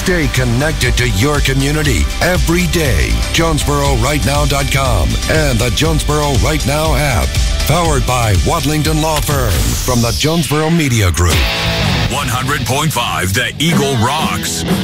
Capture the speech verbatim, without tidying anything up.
Stay connected to your community every day. Jonesboro Right Now dot com and the Jonesboro Right Now app. Powered by Wadlington Law Firm from the Jonesboro Media Group. one hundred point five The Eagle rocks.